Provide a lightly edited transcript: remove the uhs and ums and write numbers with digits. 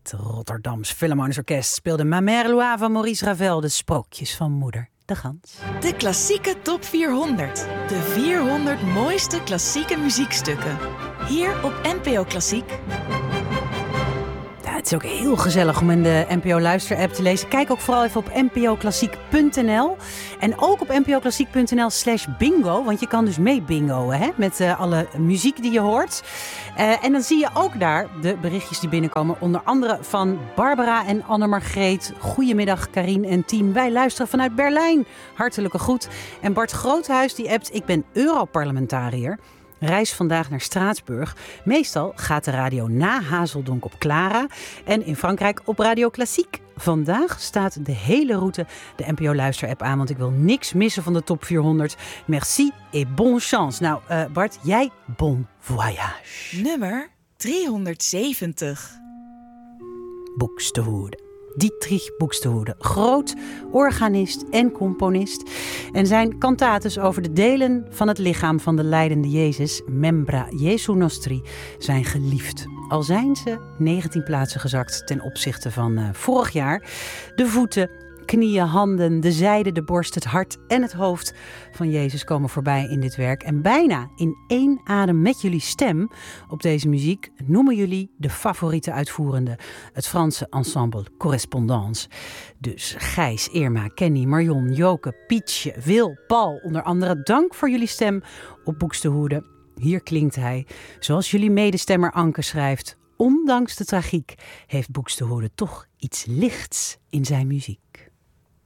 Het Rotterdams Philharmonisch Orkest speelde Ma Mère Loire van Maurice Ravel, de sprookjes van moeder de Gans. De klassieke top 400. De 400 mooiste klassieke muziekstukken. Hier op NPO Klassiek. Ja, het is ook heel gezellig om in de NPO Luister-app te lezen. Kijk ook vooral even op npoklassiek.nl. En ook op npoklassiek.nl/bingo. Want je kan dus mee bingoen, hè, met alle muziek die je hoort. En dan zie je ook daar de berichtjes die binnenkomen. Onder andere van Barbara en Anne-Margreet. Goedemiddag Karien en team. Wij luisteren vanuit Berlijn. Hartelijke groet. En Bart Groothuis die appt: ik ben Europarlementariër. Reis vandaag naar Straatsburg. Meestal gaat de radio na Hazeldonk op Clara en in Frankrijk op Radio Klassiek. Vandaag staat de hele route de NPO Luister-app aan, want ik wil niks missen van de top 400. Merci et bonne chance. Nou, Bart, jij bon voyage. Nummer 370. Buxtehude. Dietrich Buxtehude, groot organist en componist. En zijn cantates over de delen van het lichaam van de lijdende Jezus, Membra Jesu Nostri, zijn geliefd. Al zijn ze 19 plaatsen gezakt ten opzichte van vorig jaar. De voeten, knieën, handen, de zijde, de borst, het hart en het hoofd van Jezus komen voorbij in dit werk. En bijna in één adem met jullie stem op deze muziek noemen jullie de favoriete uitvoerende, het Franse ensemble Correspondance. Dus Gijs, Irma, Kenny, Marion, Joke, Pietje, Wil, Paul, onder andere dank voor jullie stem op Buxtehude. Hier klinkt hij, zoals jullie medestemmer Anke schrijft: ondanks de tragiek heeft Buxtehude toch iets lichts in zijn muziek.